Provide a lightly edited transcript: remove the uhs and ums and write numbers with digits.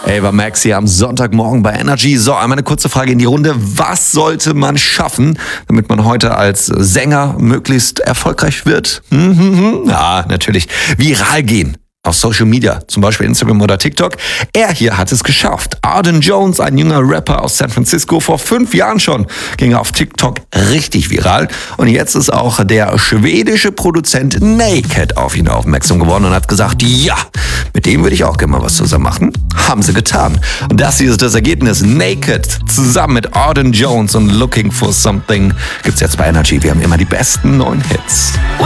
Ava Max hier am Sonntagmorgen bei Energy. So, einmal eine kurze Frage in die Runde. Was sollte man schaffen, damit man heute als Sänger möglichst erfolgreich wird? Ja, natürlich. Viral gehen. Auf Social Media, zum Beispiel Instagram oder TikTok. Er hier hat es geschafft. Arden Jones, ein junger Rapper aus San Francisco, vor 5 Jahren schon ging er auf TikTok richtig viral. Und jetzt ist auch der schwedische Produzent Naked auf ihn aufmerksam geworden und hat gesagt, ja, mit dem würde ich auch gerne mal was zusammen machen. Haben sie getan. Und das hier ist das Ergebnis. Naked zusammen mit Arden Jones und Looking for Something gibt's jetzt bei Energy. Wir haben immer die besten neuen Hits.